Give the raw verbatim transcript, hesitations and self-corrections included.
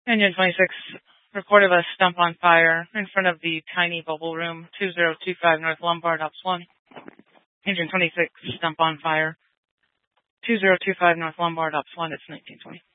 Engine twenty-six reported a stump on fire in front of the tiny bubble room, two zero two five North Lombard, Ops one. Engine twenty-six, stump on fire, two zero two five North Lombard, Ops one, it's nineteen twenty.